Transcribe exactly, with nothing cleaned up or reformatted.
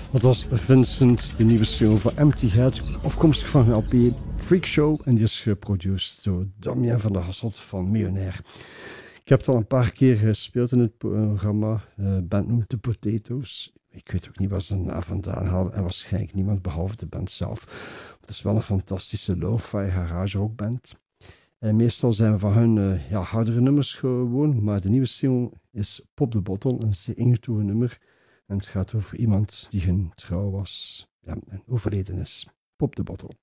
Dat was Vincent, de nieuwe single van Empty Head, afkomstig van hun L P Freak Show. En die is geproduceerd door Damien van der Hasselt van Millionaire. Ik heb het al een paar keer gespeeld in het programma. De band noemt de Potatoes. Ik weet ook niet waar ze een naam vandaan halen. En waarschijnlijk niemand behalve de band zelf. Het is wel een fantastische lo-fi garage rockband. En meestal zijn we van hun uh, ja, hardere nummers gewoon. Maar de nieuwe single is Pop the Bottle. Een zeer ingetogen nummer. En het gaat over iemand die hun trouw was. Ja, en overleden is. Pop the Bottle.